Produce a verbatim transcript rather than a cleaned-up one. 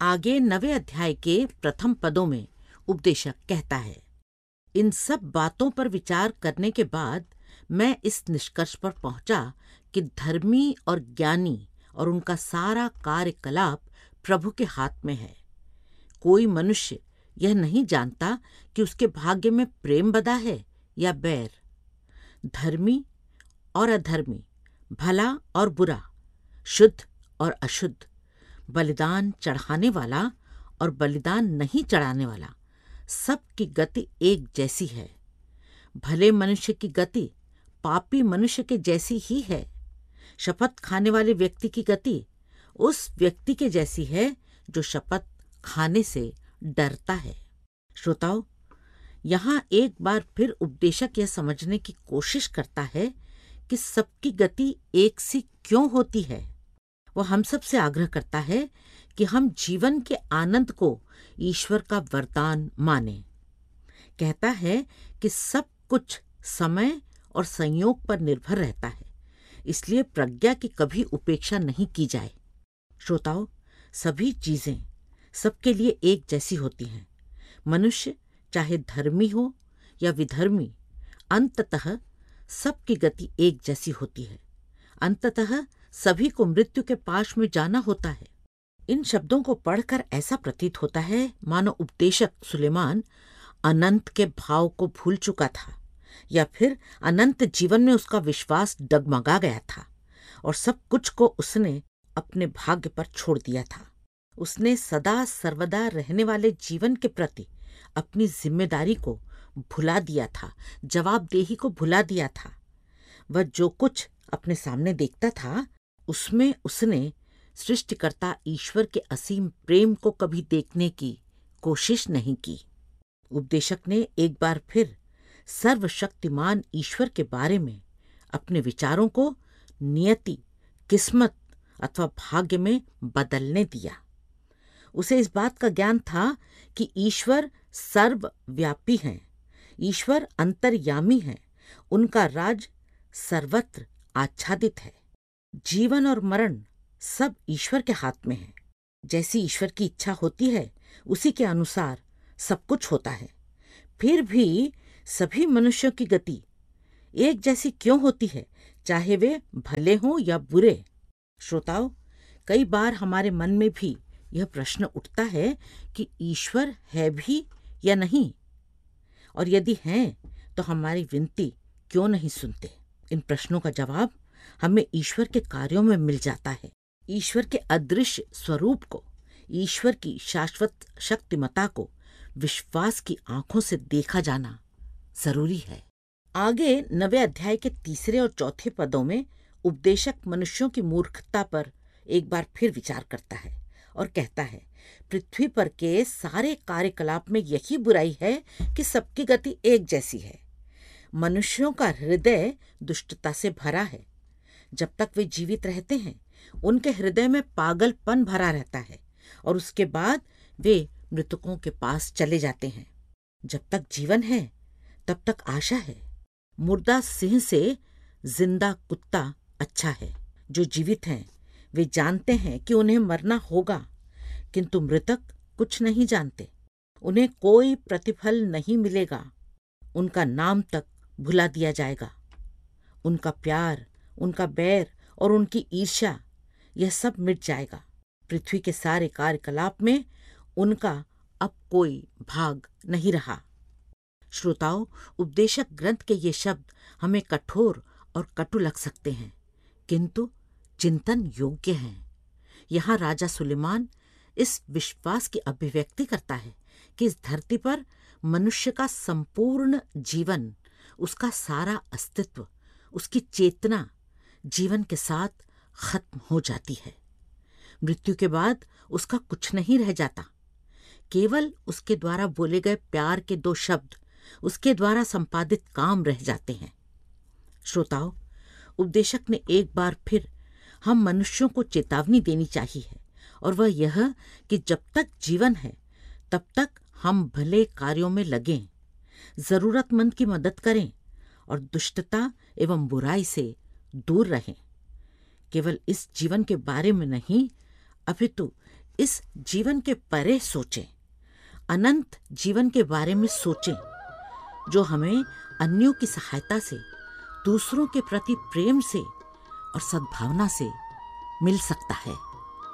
आगे नवे अध्याय के प्रथम पदों में उपदेशक कहता है, इन सब बातों पर विचार करने के बाद मैं इस निष्कर्ष पर पहुंचा कि धर्मी और ज्ञानी और उनका सारा कार्यकलाप प्रभु के हाथ में है। कोई मनुष्य यह नहीं जानता कि उसके भाग्य में प्रेम बधा है या बैर, धर्मी और अधर्मी, भला और बुरा, शुद्ध और अशुद्ध, बलिदान चढ़ाने वाला और बलिदान नहीं चढ़ाने वाला, सब की गति एक जैसी है। भले मनुष्य की गति पापी मनुष्य के जैसी ही है। शपथ खाने वाले व्यक्ति की गति उस व्यक्ति के जैसी है जो शपथ खाने से डरता है। श्रोताओ, यहाँ एक बार फिर उपदेशक यह समझने की कोशिश करता है कि सबकी गति एक सी क्यों होती है। वह हम सब से आग्रह करता है कि हम जीवन के आनंद को ईश्वर का वरदान माने। कहता है कि सब कुछ समय और संयोग पर निर्भर रहता है, इसलिए प्रज्ञा की कभी उपेक्षा नहीं की जाए। श्रोताओ, सभी चीजें सबके लिए एक जैसी होती हैं। मनुष्य चाहे धर्मी हो या विधर्मी, अंततः सबकी गति एक जैसी होती है। अंततः सभी को मृत्यु के पाश में जाना होता है। इन शब्दों को पढ़कर ऐसा प्रतीत होता है मानो उपदेशक सुलेमान अनंत के भाव को भूल चुका था, या फिर अनंत जीवन में उसका विश्वास डगमगा गया था और सब कुछ को उसने अपने भाग्य पर छोड़ दिया था। उसने सदा सर्वदा रहने वाले जीवन के प्रति अपनी जिम्मेदारी को भुला दिया था, जवाबदेही को भुला दिया था। वह जो कुछ अपने सामने देखता था उसमें उसने सृष्टिकर्ता ईश्वर के असीम प्रेम को कभी देखने की कोशिश नहीं की। उपदेशक ने एक बार फिर सर्वशक्तिमान ईश्वर के बारे में अपने विचारों को नियति, किस्मत अथवा भाग्य में बदलने दिया। उसे इस बात का ज्ञान था कि ईश्वर सर्वव्यापी हैं, ईश्वर अंतर्यामी हैं, उनका राज सर्वत्र आच्छादित है। जीवन और मरण सब ईश्वर के हाथ में है। जैसी ईश्वर की इच्छा होती है उसी के अनुसार सब कुछ होता है। फिर भी सभी मनुष्यों की गति एक जैसी क्यों होती है, चाहे वे भले हों या बुरे। श्रोताओ, कई बार हमारे मन में भी यह प्रश्न उठता है कि ईश्वर है भी या नहीं, और यदि हैं तो हमारी विनती क्यों नहीं सुनते। इन प्रश्नों का जवाब हमें ईश्वर के कार्यों में मिल जाता है। ईश्वर के अदृश्य स्वरूप को, ईश्वर की शाश्वत शक्तिमता को विश्वास की आंखों से देखा जाना जरूरी है। आगे नवे अध्याय के तीसरे और चौथे पदों में उपदेशक मनुष्यों की मूर्खता पर एक बार फिर विचार करता है और कहता है, पृथ्वी पर के सारे कार्यकलाप में यही बुराई है कि सबकी गति एक जैसी है। मनुष्यों का हृदय दुष्टता से भरा है। जब तक वे जीवित रहते हैं उनके हृदय में पागलपन भरा रहता है और उसके बाद वे मृतकों के पास चले जाते हैं। जब तक जीवन है तब तक आशा है। मुर्दा सिंह से जिंदा कुत्ता अच्छा है। जो जीवित हैं वे जानते हैं कि उन्हें मरना होगा, किंतु मृतक कुछ नहीं जानते। उन्हें कोई प्रतिफल नहीं मिलेगा। उनका नाम तक भुला दिया जाएगा। उनका प्यार, उनका बैर और उनकी ईर्ष्या, यह सब मिट जाएगा। पृथ्वी के सारे कार्यकलाप में उनका अब कोई भाग नहीं रहा। श्रोताओं, उपदेशक ग्रंथ के ये शब्द हमें कठोर और कटु लग सकते हैं, किंतु चिंतन योग्य हैं। यहाँ राजा सुलेमान इस विश्वास की अभिव्यक्ति करता है कि इस धरती पर मनुष्य का संपूर्ण जीवन, उसका सारा अस्तित्व, उसकी चेतना जीवन के साथ खत्म हो जाती है। मृत्यु के बाद उसका कुछ नहीं रह जाता। केवल उसके द्वारा बोले गए प्यार के दो शब्द, उसके द्वारा संपादित काम रह जाते हैं। श्रोताओं, उपदेशक ने एक बार फिर हम मनुष्यों को चेतावनी देनी चाहिए, और वह यह कि जब तक जीवन है तब तक हम भले कार्यों में लगें, जरूरतमंद की मदद करें और दुष्टता एवं बुराई से दूर रहें। केवल इस जीवन के बारे में नहीं, अपितु इस जीवन के परे सोचें, अनंत जीवन के बारे में सोचें, जो हमें अन्यों की सहायता से, दूसरों के प्रति प्रेम से और सद्भावना से मिल सकता है।